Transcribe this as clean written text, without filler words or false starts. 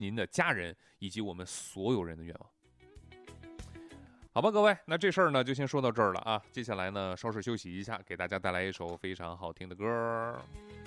您的家人以及我们所有人的愿望。好吧，各位，那这事儿呢就先说到这儿了啊。接下来呢，稍事休息一下，给大家带来一首非常好听的歌。